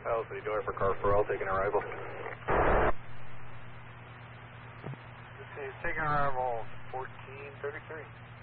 City door for car 4, I'll take an arrival. This is taking arrival 1433.